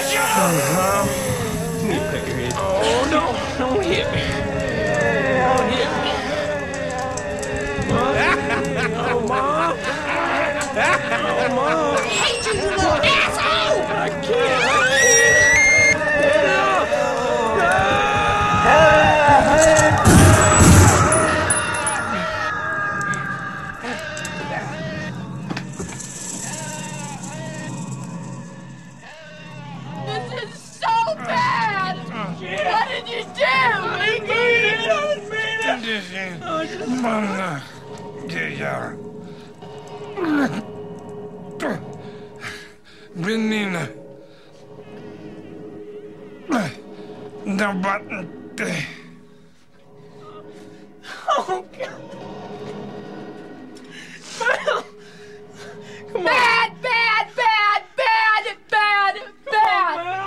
Let me pet your head. Oh, no. Don't hit me. Don't hit me. Oh, Mom. Oh, Mom. I hate you, you little asshole! I can't. This is so bad! What did you do? I didn't Menina, da batente. Oh, God. Come on.